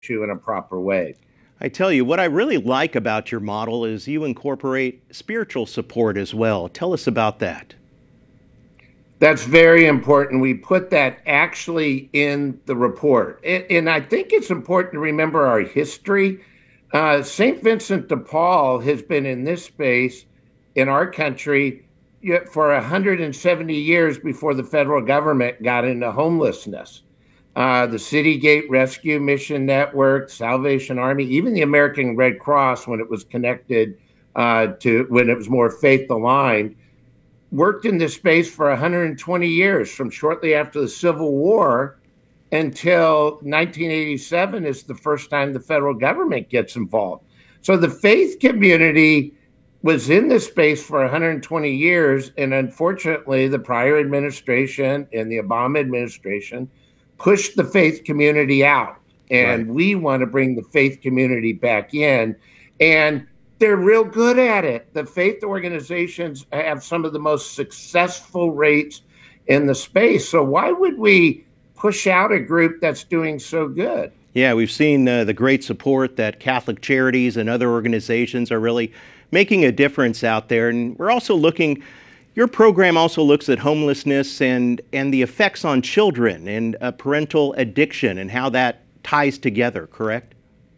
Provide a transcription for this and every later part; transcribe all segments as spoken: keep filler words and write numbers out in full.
issue in a proper way. I tell you, what I really like about your model is you incorporate spiritual support as well. Tell us about that. That's very important. We put that actually in the report. And, and I think it's important to remember our history. Uh, Saint Vincent de Paul has been in this space in our country for one hundred seventy years before the federal government got into homelessness. Uh, the City Gate Rescue Mission Network, Salvation Army, even the American Red Cross, when it was connected uh, to, when it was more faith aligned, worked in this space for one hundred twenty years, from shortly after the Civil War until nineteen eighty-seven is the first time the federal government gets involved. So the faith community was in this space for one hundred twenty years, and unfortunately, the prior administration and the Obama administration pushed the faith community out, and right. we want to bring the faith community back in, and they're real good at it. The faith organizations have some of the most successful rates in the space. So why would we push out a group that's doing so good? Yeah, we've seen uh, the great support that Catholic Charities and other organizations are really making a difference out there. And we're also looking, your program also looks at homelessness and, and the effects on children and uh, parental addiction and how that ties together, correct?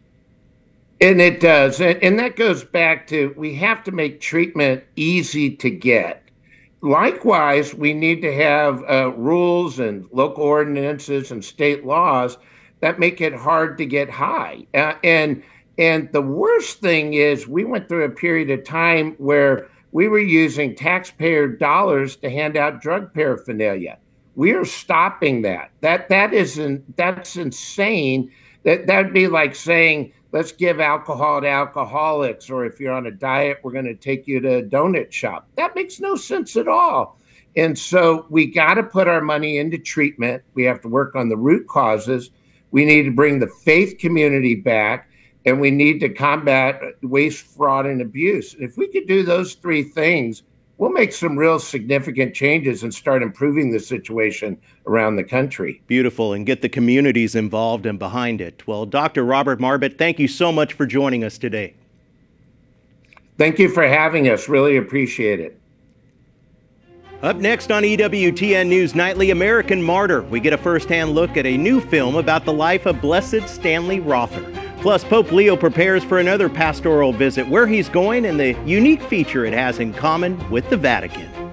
And it does. And, and that goes back to, we have to make treatment easy to get. Likewise, we need to have uh, rules and local ordinances and state laws that make it hard to get high. Uh, and and the worst thing is we went through a period of time where we were using taxpayer dollars to hand out drug paraphernalia. We are stopping that. That that isn't that's insane. That that'd be like saying, let's give alcohol to alcoholics, or if you're on a diet, we're going to take you to a donut shop. That makes no sense at all. And so we got to put our money into treatment. We have to work on the root causes. We need to bring the faith community back, and we need to combat waste, fraud, and abuse. If we could do those three things, we'll make some real significant changes and start improving the situation around the country. Beautiful, and get the communities involved and behind it. Well, Doctor Robert Marbut, thank you so much for joining us today. Thank you for having us. Really appreciate it. Up next on E W T N News Nightly, American Martyr, we get a first-hand look at a new film about the life of Blessed Stanley Rother. Plus, Pope Leo prepares for another pastoral visit, where he's going and the unique feature it has in common with the Vatican.